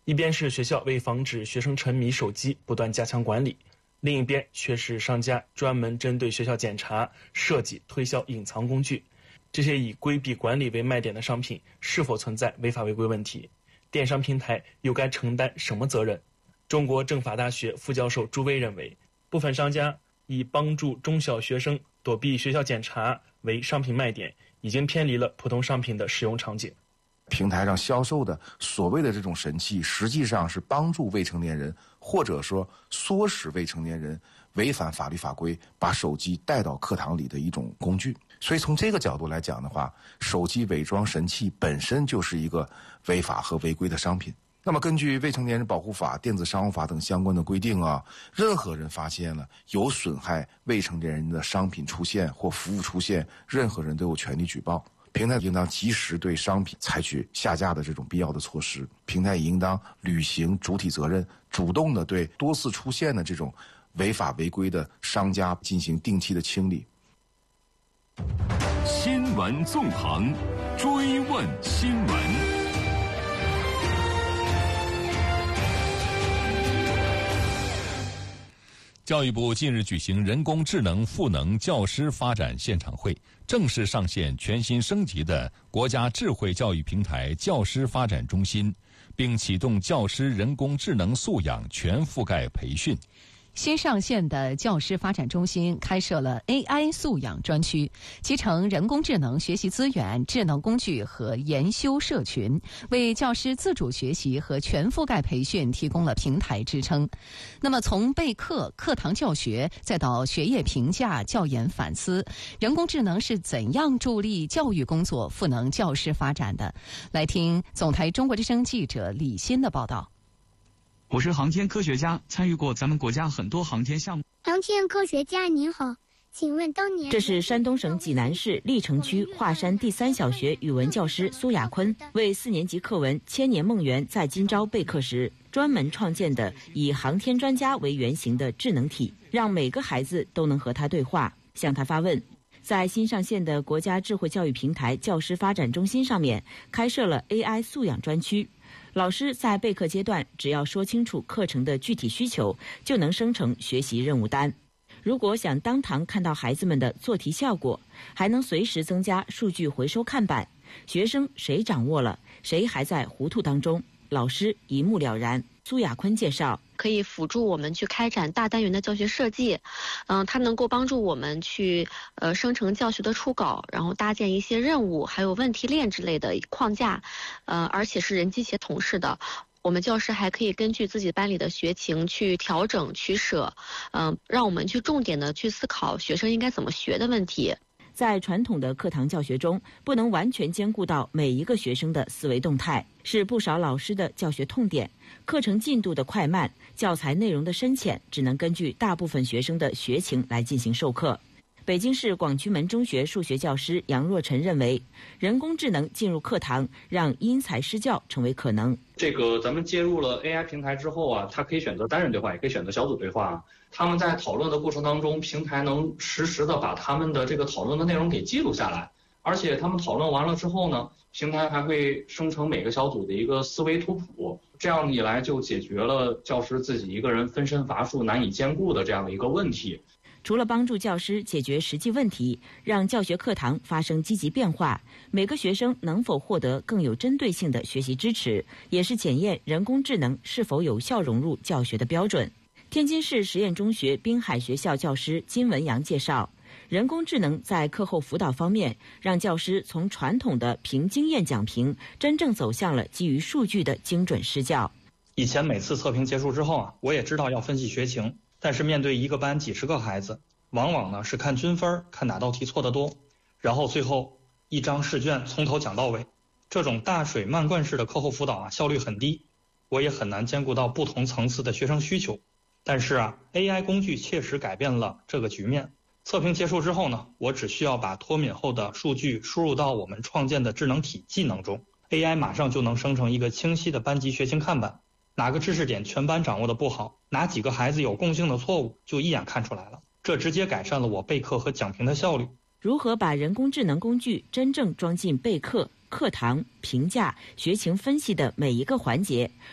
一边是学校为防止学生沉迷手机不断加强管理，另一边却是商家专门针对学校检查设计推销隐藏工具。这些以规避管理为卖点的商品是否存在违法违规问题？电商平台又该承担什么责任？中国政法大学副教授朱威认为，部分商家以帮助中小学生躲避学校检查为商品卖点，已经偏离了普通商品的使用场景。 平台上销售的所谓的这种神器，实际上是帮助未成年人，或者说唆使未成年人违反法律法规，把手机带到课堂里的一种工具。所以从这个角度来讲的话，手机伪装神器本身就是一个违法和违规的商品。那么根据《未成年人保护法》《电子商务法》等相关的规定啊，任何人发现了有损害未成年人的商品出现或服务出现，任何人都有权利举报。平台应当及时对商品采取下架的这种必要的措施，平台也应当履行主体责任，主动的对多次出现的这种违法违规的商家进行定期的清理。 新闻纵横，追问新闻。教育部近日举行人工智能赋能教师发展现场会，正式上线全新升级的国家智慧教育平台教师发展中心，并启动教师人工智能素养全覆盖培训。 新上线的教师发展中心开设了 AI 素养专区，集成人工智能学习资源、智能工具和研修社群，为教师自主学习和全覆盖培训提供了平台支撑。那么从备课、课堂教学再到学业评价、教研反思，人工智能是怎样助力教育工作、赋能教师发展的？来听总台中国之声记者李欣的报道。 我是航天科学家，参与过咱们国家很多航天项目。 航天科学家您好，请问当年…… 这是山东省济南市历城区华山第3小学语文教师苏亚坤为4年级课文《千年梦圆在今朝》备课时专门创建的以航天专家为原型的智能体，让每个孩子都能和他对话，向他发问。在新上线的国家智慧教育平台教师发展中心上面，开设了 AI 素养专区。老师在备课阶段，只要说清楚课程的具体需求，就能生成学习任务单。如果想当堂看到孩子们的做题效果，还能随时增加数据回收看板，学生谁掌握了，谁还在糊涂当中，老师一目了然。苏亚坤介绍， 可以辅助我们去开展大单元的教学设计，它能够帮助我们去生成教学的初稿，然后搭建一些任务还有问题链之类的框架，而且是人机协同式的。我们教师还可以根据自己班里的学情去调整取舍，让我们去重点的去思考学生应该怎么学的问题。 在传统的课堂教学中，不能完全兼顾到每一个学生的思维动态，是不少老师的教学痛点。课程进度的快慢、教材内容的深浅，只能根据大部分学生的学情来进行授课。北京市广渠门中学数学教师杨若晨认为，人工智能进入课堂，让因材施教成为可能。 这个咱们接入了 AI 平台之后啊，它可以选择单人对话，也可以选择小组对话。他们在讨论的过程当中，平台能实时的把他们的这个讨论的内容给记录下来，而且他们讨论完了之后呢，平台还会生成每个小组的一个思维图谱，这样一来就解决了教师自己一个人分身乏术、难以兼顾的这样的一个问题。 除了帮助教师解决实际问题，让教学课堂发生积极变化，每个学生能否获得更有针对性的学习支持，也是检验人工智能是否有效融入教学的标准。天津市实验中学滨海学校教师金文阳介绍，人工智能在课后辅导方面，让教师从传统的凭经验讲评，真正走向了基于数据的精准施教。 以前每次测评结束之后啊，我也知道要分析学情，但是面对一个班几十个孩子，往往呢是看均分，看哪道题错得多，然后最后一张试卷从头讲到尾。这种大水漫灌式的课后辅导啊，效率很低，我也很难兼顾到不同层次的学生需求。但是啊 ，AI 工具切实改变了这个局面。测评结束之后呢，我只需要把脱敏后的数据输入到我们创建的智能体技能中， AI 马上就能生成一个清晰的班级学情看板，哪个知识点全班掌握的不好，哪几个孩子有共性的错误，就一眼看出来了。这直接改善了我备课和讲评的效率。 如何把人工智能工具真正装进备课、课堂、评价、学情分析的每一个环节，